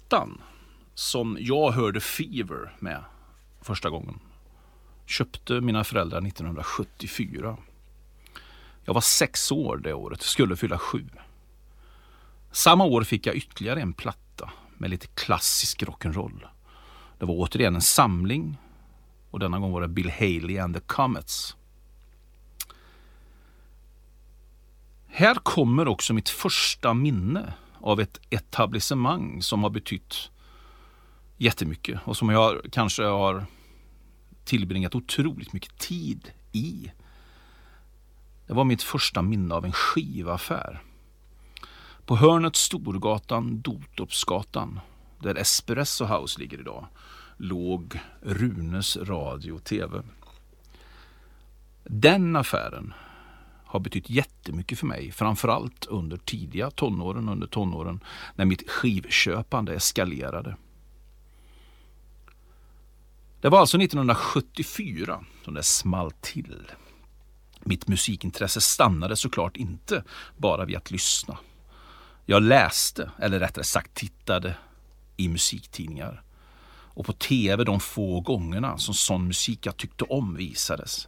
plattan som jag hörde Fever med första gången köpte mina föräldrar 1974. Jag var 6 år det året, skulle fylla 7. Samma år fick jag ytterligare en platta med lite klassisk rock'n'roll. Det var återigen en samling och denna gång var det Bill Haley and the Comets. Här kommer också mitt första minne av ett etablissemang som har betytt jättemycket och som jag kanske har tillbringat otroligt mycket tid i. Det var mitt första minne av en skivaffär. På hörnet Storgatan, Dotorpsgatan, där Espresso House ligger idag, låg Runes radio och tv. Den affären har betytt jättemycket för mig, framförallt under tidiga tonåren, när mitt skivköpande eskalerade. Det var alltså 1974 som det small till. Mitt musikintresse stannade såklart inte bara vid att lyssna. Jag läste, eller rättare sagt tittade, i musiktidningar. Och på tv de få gångerna som sån musik jag tyckte om visades.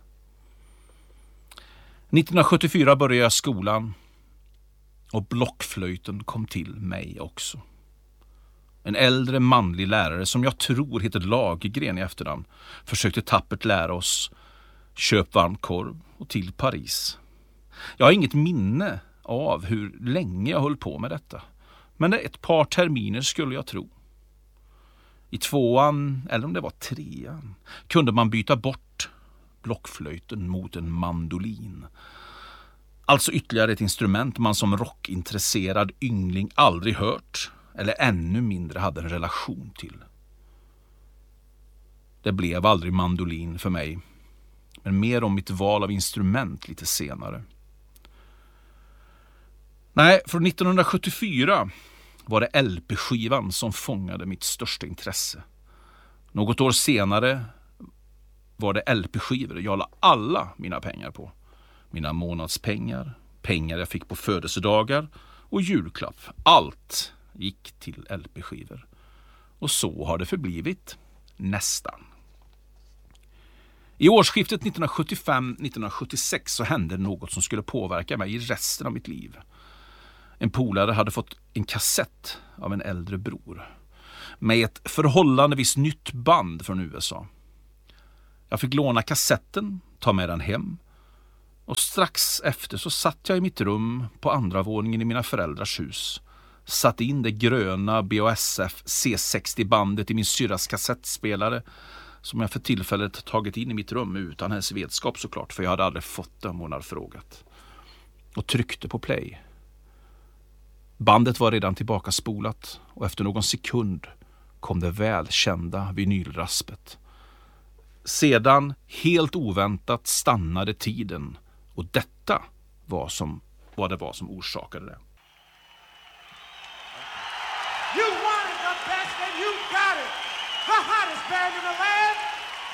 1974 började jag skolan och blockflöjten kom till mig också. En äldre manlig lärare som jag tror heter Lagergren i efternamn försökte tappert lära oss köp varm korv och till Paris. Jag har inget minne av hur länge jag höll på med detta. Men det är ett par terminer skulle jag tro. I 2:an, eller om det var 3:an, kunde man byta bort blockflöjten mot en mandolin. Alltså ytterligare ett instrument man som rockintresserad yngling aldrig hört eller ännu mindre hade en relation till. Det blev aldrig mandolin för mig, men mer om mitt val av instrument lite senare. Nej, från 1974 var det LP-skivan som fångade mitt största intresse. Något år senare var det LP-skivor jag la alla mina pengar på. Mina månadspengar, pengar jag fick på födelsedagar och julklapp. Allt gick till LP-skivor. Och så har det förblivit nästan. I årsskiftet 1975-1976 så hände något som skulle påverka mig i resten av mitt liv. En polare hade fått en kassett av en äldre bror med ett förhållandevis nytt band från USA. Jag fick låna kassetten, ta med den hem och strax efter så satt jag i mitt rum på andra våningen i mina föräldrars hus. Satt in det gröna BASF C60-bandet i min syrras kassettspelare som jag för tillfället tagit in i mitt rum utan hennes vetskap såklart, för jag hade aldrig fått det om hon hade frågat. Och tryckte på play. Bandet var redan tillbaka spolat och efter någon sekund kom det välkända vinylraspet. Sedan, helt oväntat, stannade tiden och detta var vad det var som orsakade det. You wanted the best and you got it. The hottest band in the land.